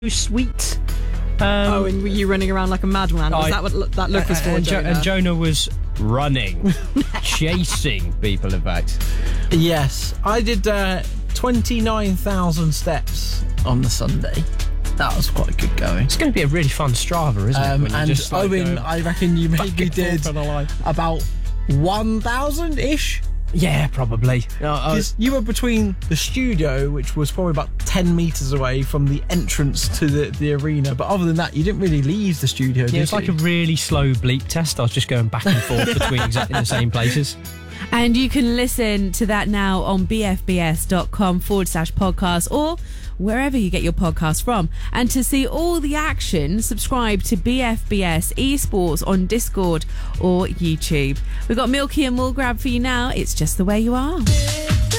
sweet. And were you running around like a madman? Was that what that look was for, Jonah? And Jonah was running, chasing people, in fact. Yes, I did 29,000 steps on the Sunday. That was quite good going. It's going to be a really fun Strava, isn't it? When And you just, Owen, I reckon you maybe did about 1,000-ish. Yeah, probably. Because you were between the studio, which was probably about 10 metres away from the entrance to the arena. But other than that, you didn't really leave the studio, did you? It's like a really slow bleep test. I was just going back and forth between exactly the same places. And you can listen to that now on bfbs.com/podcast or wherever you get your podcast from. And to see all the action, subscribe to BFBS Esports on Discord or YouTube. We've got Milky and Mulgrab for you now. It's just the way you are.